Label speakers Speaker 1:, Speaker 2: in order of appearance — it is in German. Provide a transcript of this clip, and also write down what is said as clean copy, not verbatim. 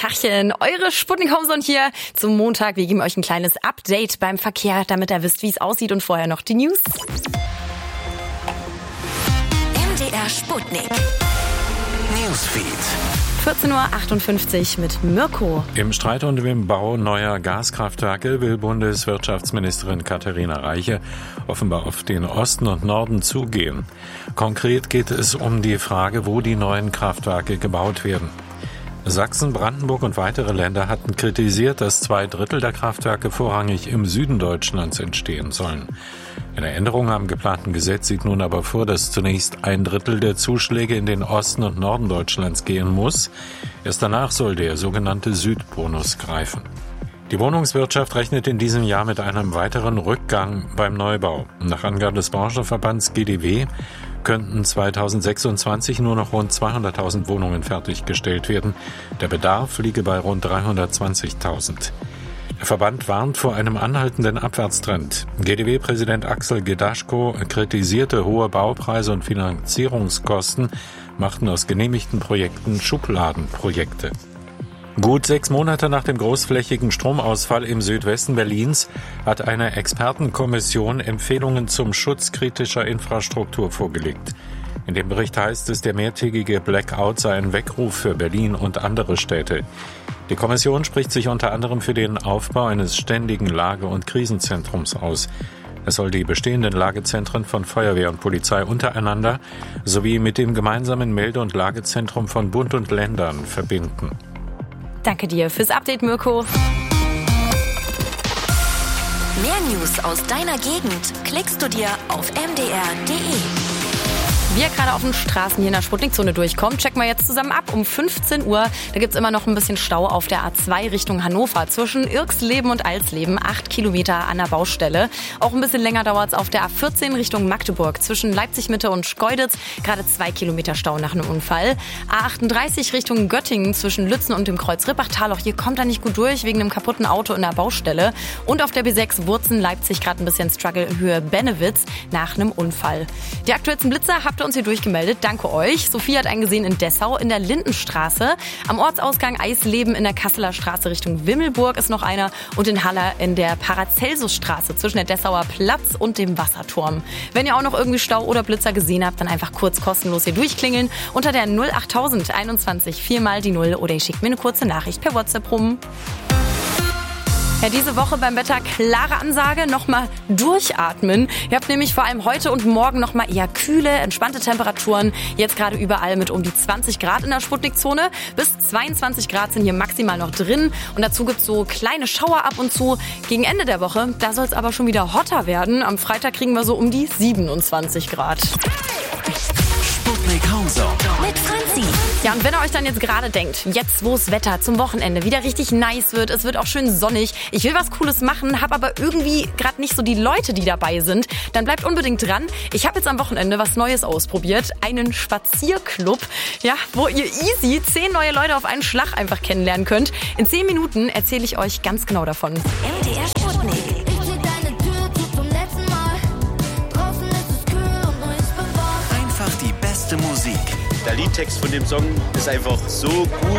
Speaker 1: Tachchen, eure Sputnik Homezone hier zum Montag. Wir geben euch ein kleines Update beim Verkehr, damit ihr wisst, wie es aussieht, und vorher noch die News.
Speaker 2: MDR Sputnik Newsfeed.
Speaker 1: 14.58 Uhr mit Mirko.
Speaker 3: Im Streit um den Bau neuer Gaskraftwerke will Bundeswirtschaftsministerin Katharina Reiche offenbar auf den Osten und Norden zugehen. Konkret geht es um die Frage, wo die neuen Kraftwerke gebaut werden. Sachsen, Brandenburg und weitere Länder hatten kritisiert, dass 2/3 der Kraftwerke vorrangig im Süden Deutschlands entstehen sollen. Eine Änderung am geplanten Gesetz sieht nun aber vor, dass zunächst 1/3 der Zuschläge in den Osten und Norden Deutschlands gehen muss. Erst danach soll der sogenannte Südbonus greifen. Die Wohnungswirtschaft rechnet in diesem Jahr mit einem weiteren Rückgang beim Neubau. Nach Angaben des Branchenverbands GdW könnten 2026 nur noch rund 200.000 Wohnungen fertiggestellt werden. Der Bedarf liege bei rund 320.000. Der Verband warnt vor einem anhaltenden Abwärtstrend. GdW-Präsident Axel Gedaschko kritisierte hohe Baupreise und Finanzierungskosten, machten aus genehmigten Projekten Schubladenprojekte. Gut 6 Monate nach dem großflächigen Stromausfall im Südwesten Berlins hat eine Expertenkommission Empfehlungen zum Schutz kritischer Infrastruktur vorgelegt. In dem Bericht heißt es, der mehrtägige Blackout sei ein Weckruf für Berlin und andere Städte. Die Kommission spricht sich unter anderem für den Aufbau eines ständigen Lage- und Krisenzentrums aus. Es soll die bestehenden Lagezentren von Feuerwehr und Polizei untereinander sowie mit dem gemeinsamen Melde- und Lagezentrum von Bund und Ländern verbinden.
Speaker 1: Danke dir fürs Update, Mirko.
Speaker 2: Mehr News aus deiner Gegend klickst du dir auf mdr.de.
Speaker 1: Wie ihr gerade auf den Straßen hier in der Sputnikzone durchkommt, checken wir jetzt zusammen ab um 15 Uhr. Da gibt's immer noch ein bisschen Stau auf der A2 Richtung Hannover zwischen Irxleben und Alsleben. 8 Kilometer an der Baustelle. Auch ein bisschen länger dauert's auf der A14 Richtung Magdeburg zwischen Leipzig-Mitte und Schkeuditz. Gerade 2 Kilometer Stau nach einem Unfall. A38 Richtung Göttingen zwischen Lützen und dem Kreuz Rippachtal. Auch hier kommt er nicht gut durch wegen einem kaputten Auto in der Baustelle. Und auf der B6 Wurzen-Leipzig gerade ein bisschen Struggle Höhe Bennewitz nach einem Unfall. Die aktuellsten Blitzer habt ihr uns hier durchgemeldet. Danke euch. Sophie hat einen gesehen in Dessau in der Lindenstraße. Am Ortsausgang Eisleben in der Kasseler Straße Richtung Wimmelburg ist noch einer. Und in Haller in der Paracelsusstraße zwischen der Dessauer Platz und dem Wasserturm. Wenn ihr auch noch irgendwie Stau oder Blitzer gesehen habt, dann einfach kurz kostenlos hier durchklingeln unter der 08000 21 4 mal die 0 oder ihr schickt mir eine kurze Nachricht per WhatsApp rum. Ja, diese Woche beim Wetter klare Ansage, nochmal durchatmen. Ihr habt nämlich vor allem heute und morgen nochmal eher kühle, entspannte Temperaturen. Jetzt gerade überall mit um die 20 Grad in der Sputnikzone. Bis 22 Grad sind hier maximal noch drin. Und dazu gibt's so kleine Schauer ab und zu. Gegen Ende der Woche, da soll es aber schon wieder hotter werden. Am Freitag kriegen wir so um die 27 Grad.
Speaker 2: Sputnik Homezone mit Franzi.
Speaker 1: Ja, und wenn ihr euch dann jetzt gerade denkt, jetzt wo das Wetter zum Wochenende wieder richtig nice wird, es wird auch schön sonnig, ich will was Cooles machen, habe aber irgendwie gerade nicht so die Leute, die dabei sind, dann bleibt unbedingt dran. Ich habe jetzt am Wochenende was Neues ausprobiert, einen Spazierclub, ja, wo ihr easy 10 neue Leute auf einen Schlag einfach kennenlernen könnt. In 10 Minuten erzähle ich euch ganz genau davon.
Speaker 2: MDR Sputnik. Einfach die beste Musik.
Speaker 4: Der Liedtext von dem Song ist einfach so gut.